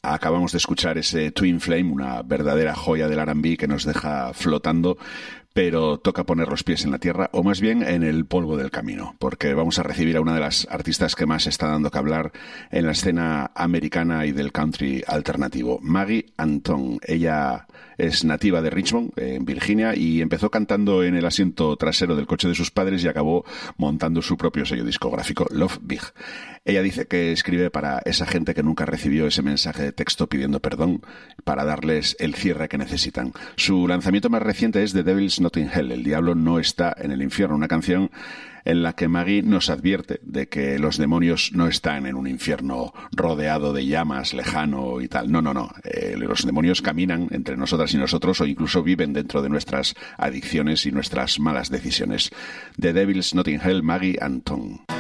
Acabamos de escuchar ese Twin Flame, una verdadera joya del R&B que nos deja flotando, pero toca poner los pies en la tierra, o más bien en el polvo del camino, porque vamos a recibir a una de las artistas que más está dando que hablar en la escena americana y del country alternativo, Maggie Anton. Ella es nativa de Richmond, en Virginia, y empezó cantando en el asiento trasero del coche de sus padres y acabó montando su propio sello discográfico, Love Big. Ella dice que escribe para esa gente que nunca recibió ese mensaje de texto pidiendo perdón, para darles el cierre que necesitan. Su lanzamiento más reciente es The Devil's Not in Hell, El Diablo no está en el infierno, una canción en la que Maggie nos advierte de que los demonios no están en un infierno rodeado de llamas, lejano y tal. No. Los demonios caminan entre nosotras y nosotros, o incluso viven dentro de nuestras adicciones y nuestras malas decisiones. The Devil's Not in Hell, Maggie Anton.